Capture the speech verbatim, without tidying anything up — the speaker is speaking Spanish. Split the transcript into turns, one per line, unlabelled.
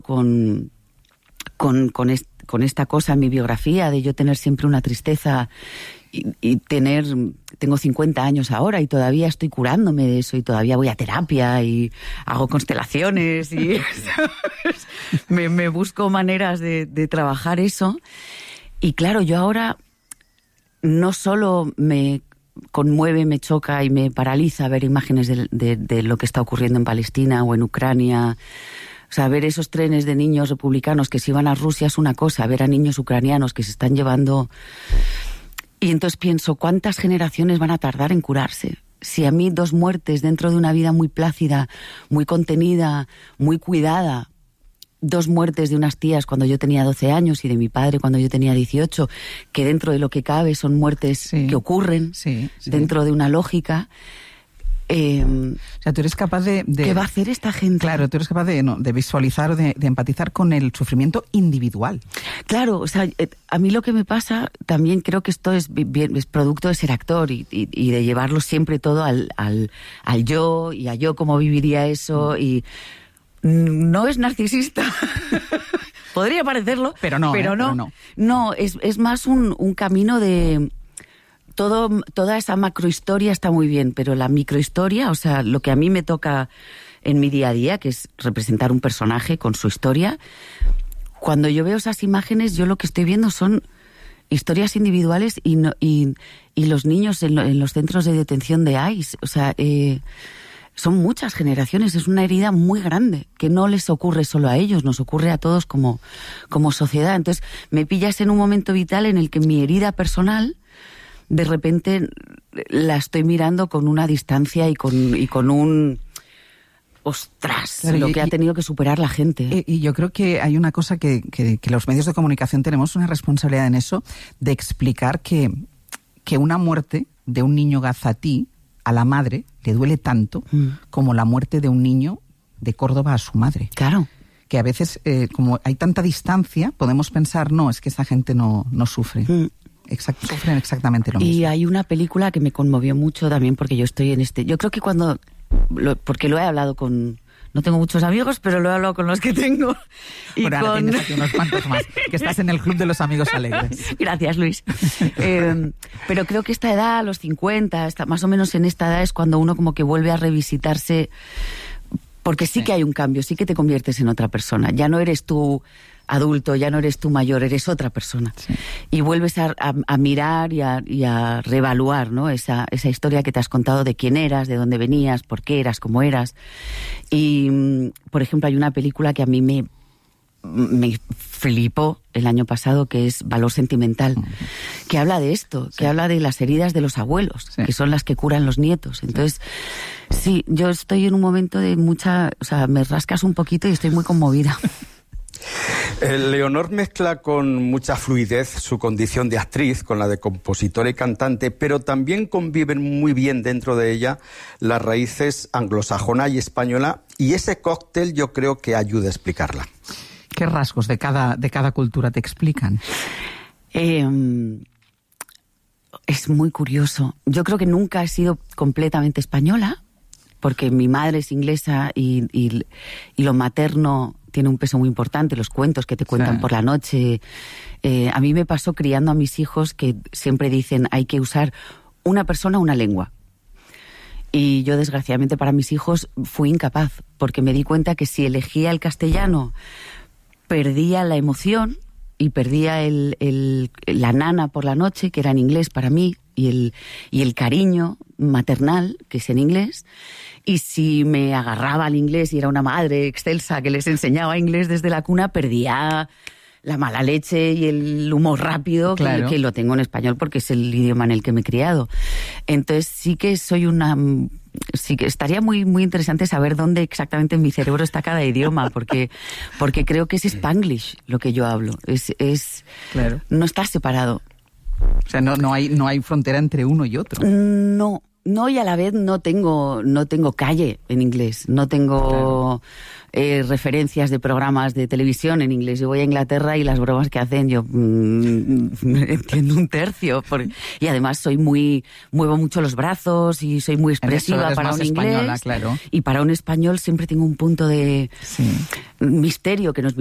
con, con, con, est, con esta cosa en mi biografía de yo tener siempre una tristeza y, y tener... Tengo cincuenta años ahora y todavía estoy curándome de eso y todavía voy a terapia y hago constelaciones y me, me busco maneras de, de trabajar eso. Y claro, yo ahora no solo me conmueve, me choca y me paraliza ver imágenes de, de, de lo que está ocurriendo en Palestina o en Ucrania. O sea, ver esos trenes de niños republicanos que se iban a Rusia es una cosa, ver a niños ucranianos que se están llevando... Y entonces pienso, ¿cuántas generaciones van a tardar en curarse? Si a mí dos muertes dentro de una vida muy plácida, muy contenida, muy cuidada, dos muertes de unas tías cuando yo tenía doce años y de mi padre cuando yo tenía dieciocho, que dentro de lo que cabe son muertes sí, que ocurren sí, sí. dentro de una lógica... Eh,
o sea, tú eres capaz de, de...
¿Qué va a hacer esta gente?
Claro, tú eres capaz de, no, de visualizar o de, de empatizar con el sufrimiento individual.
Claro, o sea, a mí lo que me pasa, también creo que esto es, es producto de ser actor y, y, y de llevarlo siempre todo al, al, al yo y a yo cómo viviría eso y... No es narcisista. Podría parecerlo,
pero no.
Pero
eh,
no,
pero no.
no es, es más un, un camino de... Todo, toda esa macrohistoria está muy bien, pero la microhistoria, o sea, lo que a mí me toca en mi día a día, que es representar un personaje con su historia, cuando yo veo esas imágenes, yo lo que estoy viendo son historias individuales y, no, y, y los niños en, lo, en los centros de detención de I C E. O sea, eh, son muchas generaciones, es una herida muy grande, que no les ocurre solo a ellos, nos ocurre a todos como, como sociedad. Entonces, me pillas en un momento vital en el que mi herida personal... de repente la estoy mirando con una distancia y con, y con un... ¡Ostras! Claro, lo y, que ha tenido que superar la gente.
Y, y yo creo que hay una cosa que, que, que los medios de comunicación tenemos una responsabilidad en eso, de explicar que, que una muerte de un niño gazatí a la madre le duele tanto mm. como la muerte de un niño de Córdoba a su madre.
Claro.
Que a veces, eh, como hay tanta distancia, podemos pensar, no, es que esa gente no, no sufre. Mm. Exact, sufren exactamente lo mismo.
Y hay una película que me conmovió mucho también porque yo estoy en este... Yo creo que cuando... Lo, porque lo he hablado con... No tengo muchos amigos, pero lo he hablado con los que tengo. Y
bueno, ahora
con...
tienes aquí unos cuantos más, que estás en el club de los amigos alegres.
Gracias, Luis. eh, pero creo que esta edad, a los cincuenta, esta, más o menos en esta edad es cuando uno como que vuelve a revisitarse... Porque sí, sí que hay un cambio, sí que te conviertes en otra persona. Ya no eres tú... adulto, ya no eres tú mayor, eres otra persona. Sí. Y vuelves a, a, a mirar y a, y a reevaluar, ¿no? Esa, esa historia que te has contado de quién eras, de dónde venías, por qué eras, cómo eras. Y, por ejemplo, hay una película que a mí me, me flipó el año pasado, que es Valor Sentimental, uh-huh. que habla de esto, sí. que habla de las heridas de los abuelos, sí. que son las que curan los nietos. Entonces, sí. sí, yo estoy en un momento de mucha... O sea, me rascas un poquito y estoy muy conmovida.
Leonor mezcla con mucha fluidez su condición de actriz con la de compositora y cantante, pero también conviven muy bien dentro de ella las raíces anglosajona y española, y ese cóctel yo creo que ayuda a explicarla.
¿Qué rasgos de cada, de cada cultura te explican?
Eh, es muy curioso. Yo creo que nunca he sido completamente española, porque mi madre es inglesa y, y, y lo materno tiene un peso muy importante, los cuentos que te cuentan sí. por la noche. Eh, a mí me pasó criando a mis hijos que siempre dicen hay que usar una persona, una lengua. Y yo, desgraciadamente, para mis hijos fui incapaz, porque me di cuenta que si elegía el castellano, perdía la emoción y perdía el, el, la nana por la noche, que era en inglés para mí, y el, y el cariño maternal, que es en inglés. Y si me agarraba al inglés y era una madre excelsa que les enseñaba inglés desde la cuna, perdía la mala leche y el humor rápido, claro. que, que lo tengo en español porque es el idioma en el que me he criado. Entonces sí que soy una... Sí que estaría muy, muy interesante saber dónde exactamente en mi cerebro está cada idioma, porque, porque creo que es Spanglish lo que yo hablo. Es, es,
claro.
No está separado.
O sea, no, no hay, no hay frontera entre uno y otro.
No, no, y a la vez no tengo, no tengo calle en inglés, no tengo... Claro. Eh, referencias de programas de televisión en inglés. Yo voy a Inglaterra y las bromas que hacen yo mmm, entiendo un tercio. Por, y además soy muy, muevo mucho los brazos y soy muy expresiva para un inglés.
Claro.
Y para un español siempre tengo un punto de sí. misterio que nos